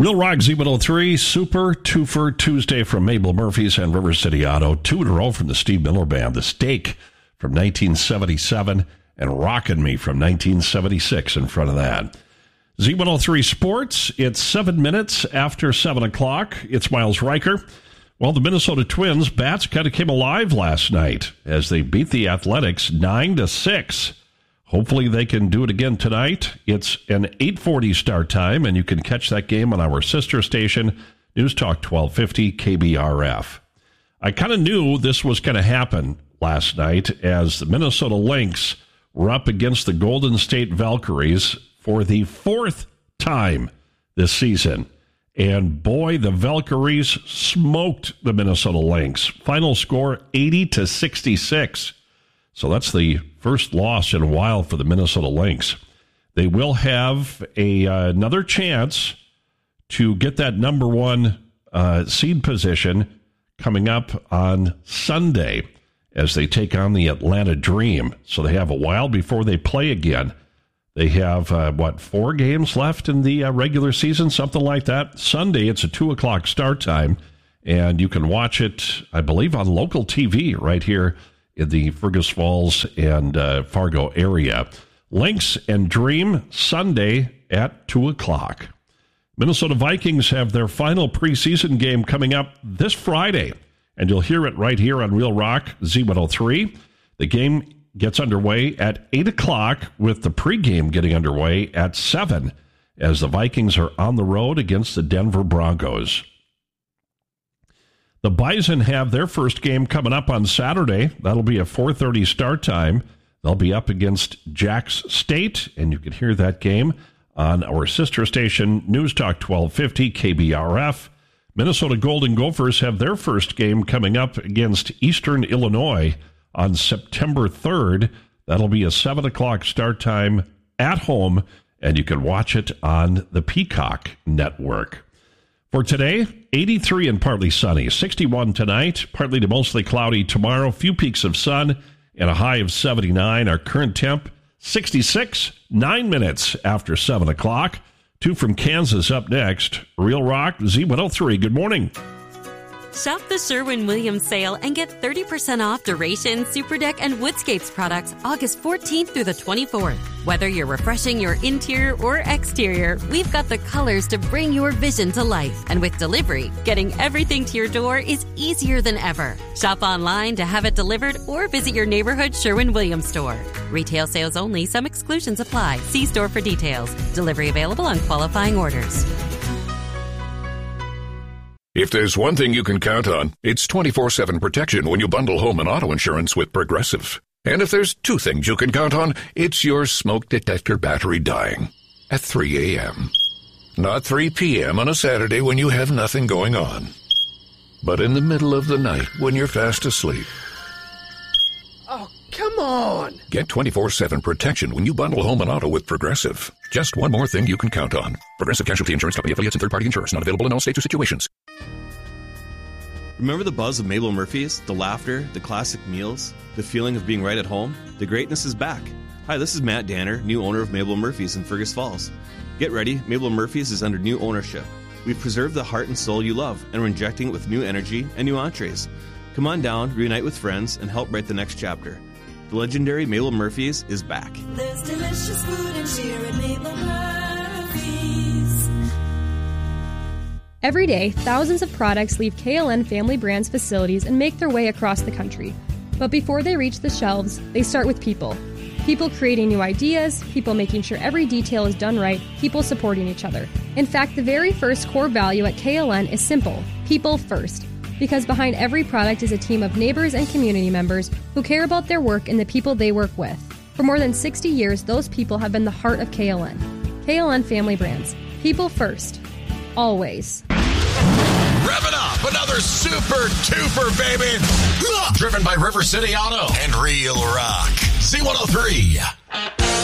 Real Rock Z103, Super Twofer Tuesday from Mabel Murphy's and River City Auto. 2 in a row from the Steve Miller Band. The Steak from 1977 and Rockin' Me from 1976 in front of that. Z103 Sports, it's 7 minutes after 7 o'clock. It's Miles Riker. Well, the Minnesota Twins bats kind of came alive last night as they beat the Athletics 9-6. Hopefully they can do it again tonight. It's an 8:40 start time, and you can catch that game on our sister station, News Talk 1250 KBRF. I kind of knew this was going to happen last night as the Minnesota Lynx were up against the Golden State Valkyries for the 4th time this season. And boy, the Valkyries smoked the Minnesota Lynx. Final score 80-66. So that's the first loss in a while for the Minnesota Lynx. They will have another chance to get that number 1 seed position coming up on Sunday as they take on the Atlanta Dream. So they have a while before they play again. They have, 4 games left in the regular season, something like that. Sunday, it's a 2 o'clock start time, and you can watch it, I believe, on local TV right here in the Fergus Falls and Fargo area. Lynx and Dream, Sunday at 2 o'clock. Minnesota Vikings have their final preseason game coming up this Friday, and you'll hear it right here on Real Rock Z103. The game gets underway at 8 o'clock, with the pregame getting underway at 7 as the Vikings are on the road against the Denver Broncos. The Bison have their first game coming up on Saturday. That'll be a 4:30 start time. They'll be up against Jax State, and you can hear that game on our sister station, News Talk 1250 KBRF. Minnesota Golden Gophers have their first game coming up against Eastern Illinois on September 3rd. That'll be a 7 o'clock start time at home, and you can watch it on the Peacock Network. For today, 83 and partly sunny, 61 tonight, partly to mostly cloudy tomorrow, few peaks of sun, and a high of 79. Our current temp, 66, 9 minutes after 7 o'clock. 2 from Kansas up next. Real Rock Z103, good morning. Shop the Sherwin-Williams sale and get 30% off Duration, Superdeck, and Woodscapes products August 14th through the 24th. Whether you're refreshing your interior or exterior, we've got the colors to bring your vision to life. And with delivery, getting everything to your door is easier than ever. Shop online to have it delivered or visit your neighborhood Sherwin-Williams store. Retail sales only. Some exclusions apply. See store for details. Delivery available on qualifying orders. If there's one thing you can count on, it's 24/7 protection when you bundle home and auto insurance with Progressive. And if there's 2 things you can count on, it's your smoke detector battery dying at 3 a.m. Not 3 p.m. on a Saturday when you have nothing going on, but in the middle of the night when you're fast asleep. Oh, come on! Get 24/7 protection when you bundle home and auto with Progressive. Just one more thing you can count on. Progressive Casualty Insurance Company, affiliates, and third-party insurers. Not available in all states or situations. Remember the buzz of Mabel Murphy's? The laughter, the classic meals, the feeling of being right at home? The greatness is back. Hi, this is Matt Danner, new owner of Mabel Murphy's in Fergus Falls. Get ready, Mabel Murphy's is under new ownership. We've preserved the heart and soul you love, and we're injecting it with new energy and new entrees. Come on down, reunite with friends, and help write the next chapter. The legendary Mabel Murphy's is back. There's delicious food and cheer at Mabel Murphy's. Every day, thousands of products leave KLN Family Brands facilities and make their way across the country. But before they reach the shelves, they start with people. People creating new ideas, people making sure every detail is done right, people supporting each other. In fact, the very first core value at KLN is simple: people first. Because behind every product is a team of neighbors and community members who care about their work and the people they work with. For more than 60 years, those people have been the heart of KLN. KLN Family Brands. People first. Always. Rev it up! Another Super Twofer, baby! Driven by River City Auto and Real Rock. Z103.